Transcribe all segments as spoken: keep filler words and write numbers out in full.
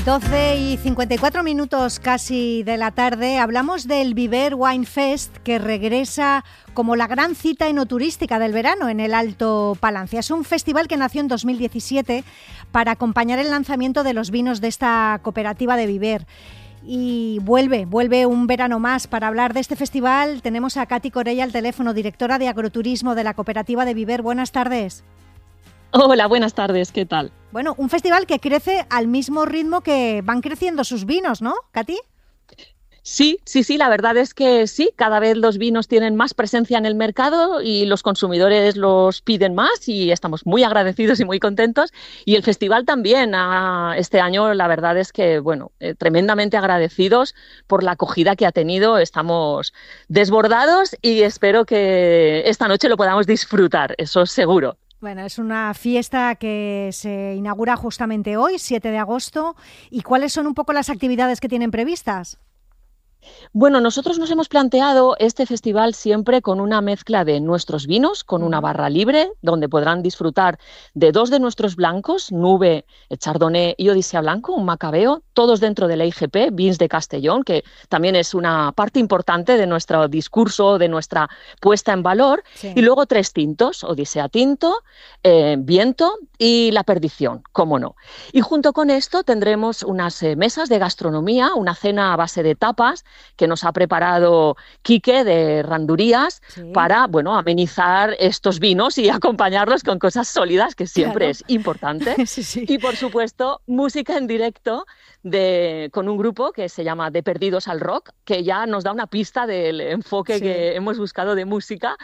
doce y cincuenta y cuatro minutos casi de la tarde, hablamos del Viver Wine Fest, que regresa como la gran cita enoturística del verano en el Alto Palancia. Es un festival que nació en dos mil diecisiete para acompañar el lanzamiento de los vinos de esta cooperativa de Viver. Y vuelve, vuelve un verano más. Para hablar de este festival tenemos a Katy Corella al teléfono, directora de agroturismo de la cooperativa de Viver. Buenas tardes. Hola, buenas tardes, ¿qué tal? Bueno, un festival que crece al mismo ritmo que van creciendo sus vinos, ¿no, Katy? Sí, sí, sí, la verdad es que sí, cada vez los vinos tienen más presencia en el mercado y los consumidores los piden más y estamos muy agradecidos y muy contentos. Y el festival también, ah, este año la verdad es que, bueno, eh, tremendamente agradecidos por la acogida que ha tenido. Estamos desbordados y espero que esta noche lo podamos disfrutar, eso seguro. Bueno, es una fiesta que se inaugura justamente hoy, siete de agosto. ¿Y cuáles son un poco las actividades que tienen previstas? Bueno, nosotros nos hemos planteado este festival siempre con una mezcla de nuestros vinos, con una barra libre, donde podrán disfrutar de dos de nuestros blancos, Nube, Chardonnay y Odisea Blanco, un macabeo, todos dentro de la I G P, Vins de Castellón, que también es una parte importante de nuestro discurso, de nuestra puesta en valor, sí. Y luego tres tintos, Odisea Tinto, eh, Viento y La Perdición, cómo no. Y junto con esto tendremos unas eh, mesas de gastronomía, una cena a base de tapas, que nos ha preparado Quique de Randurías, sí. Para, bueno, amenizar estos vinos y acompañarlos con cosas sólidas, que siempre claro. Es importante. Sí, sí. Y, por supuesto, música en directo de, con un grupo que se llama De Perdidos al Rock, que ya nos da una pista del enfoque sí. Que hemos buscado de música.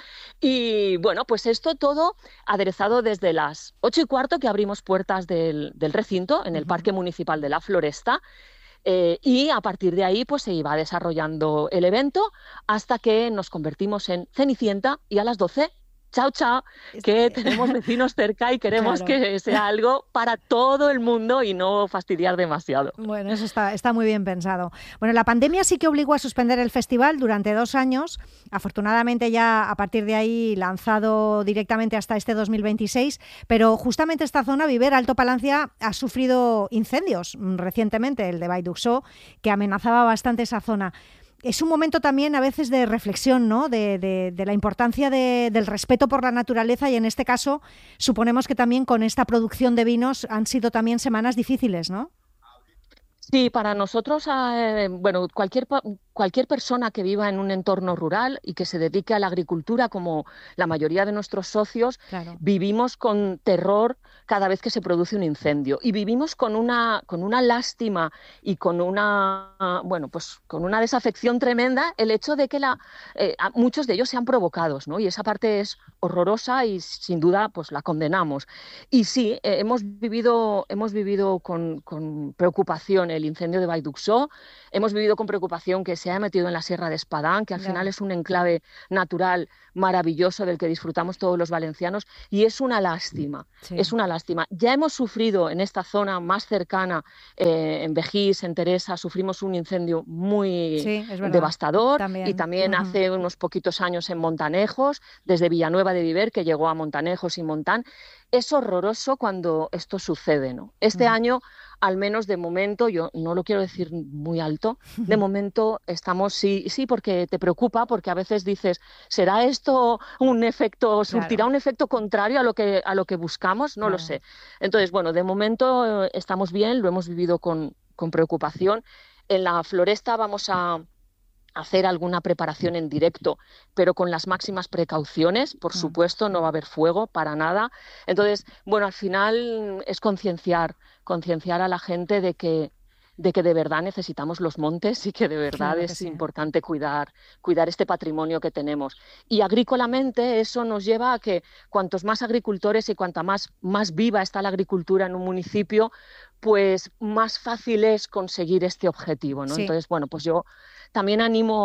Y, bueno, pues esto todo aderezado desde las ocho y cuarto, que abrimos puertas del, del recinto, en el uh-huh. Parque Municipal de la Floresta. Eh, y a partir de ahí pues se iba desarrollando el evento hasta que nos convertimos en Cenicienta y a las doce, chao, chao, que tenemos vecinos cerca y queremos claro. Que sea algo para todo el mundo y no fastidiar demasiado. Bueno, eso está, está muy bien pensado. Bueno, la pandemia sí que obligó a suspender el festival durante dos años. Afortunadamente ya a partir de ahí lanzado directamente hasta este dos mil veintiséis, pero justamente esta zona, Viver, Alto Palancia, ha sufrido incendios recientemente, el de Vall d'Uixó, que amenazaba bastante esa zona. Es un momento también a veces de reflexión, ¿no? De, de, de la importancia de, del respeto por la naturaleza y en este caso suponemos que también con esta producción de vinos han sido también semanas difíciles, ¿no? Sí, para nosotros, eh, bueno, cualquier, cualquier persona que viva en un entorno rural y que se dedique a la agricultura, como la mayoría de nuestros socios, claro. Vivimos con terror cada vez que se produce un incendio y vivimos con una, con una lástima y con una, bueno, pues con una desafección tremenda el hecho de que la, eh, muchos de ellos sean provocados, ¿no? Y esa parte es horrorosa y sin duda pues la condenamos. Y sí, eh, hemos vivido, hemos vivido con, con preocupación el incendio de Vall d'Uixó, hemos vivido con preocupación que se haya metido en la Sierra de Espadán, que al yeah. final es un enclave natural maravilloso del que disfrutamos todos los valencianos y es una lástima, sí. es una lástima. Ya hemos sufrido en esta zona más cercana, eh, en Vejís, en Teresa, sufrimos un incendio muy sí, devastador también. Y también uh-huh. hace unos poquitos años en Montanejos, desde Villanueva de Viver, que llegó a Montanejos y Montán. Es horroroso cuando esto sucede, ¿no? Este uh-huh. año, al menos de momento, yo no lo quiero decir muy alto, de momento estamos, sí, sí, porque te preocupa, porque a veces dices, ¿será esto un efecto, surtirá claro. un efecto contrario a lo que, a lo que buscamos? No claro. lo sé. Entonces, bueno, de momento eh, estamos bien, lo hemos vivido con, con preocupación. En la Floresta vamos a hacer alguna preparación en directo, pero con las máximas precauciones, por supuesto, no va a haber fuego para nada. Entonces, bueno, al final es concienciar, concienciar a la gente de que de que de verdad necesitamos los montes y que de verdad claro que es sí. importante cuidar, cuidar este patrimonio que tenemos. Y agrícolamente eso nos lleva a que cuantos más agricultores y cuanta más, más viva está la agricultura en un municipio, pues más fácil es conseguir este objetivo, ¿no? Sí. Entonces, bueno, pues yo también animo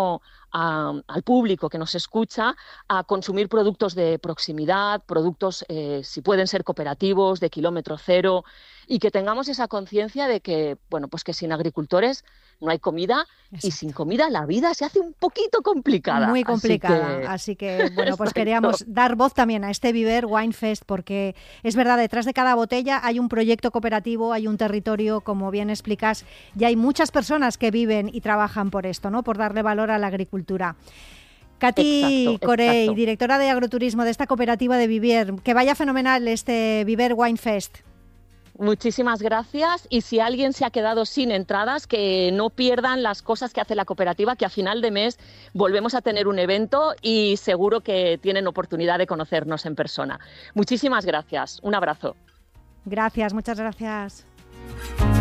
a, al público que nos escucha a consumir productos de proximidad, productos, eh, si pueden ser cooperativos, de kilómetro cero, y que tengamos esa conciencia de que, bueno, pues que sin agricultores no hay comida. Exacto. Y sin comida la vida se hace un poquito complicada. Muy complicada, así que, así que bueno, pues queríamos dar voz también a este Viver Winefest, porque es verdad, detrás de cada botella hay un proyecto cooperativo, hay un territorio, como bien explicas, y hay muchas personas que viven y trabajan por esto, ¿no? Por darle valor a la agricultura. Katy Corey, directora de agroturismo de esta cooperativa de Viver, que vaya fenomenal este Viver Winefest. Muchísimas gracias, y si alguien se ha quedado sin entradas, que no pierdan las cosas que hace la cooperativa, que a final de mes volvemos a tener un evento y seguro que tienen oportunidad de conocernos en persona. Muchísimas gracias, un abrazo. Gracias, muchas gracias.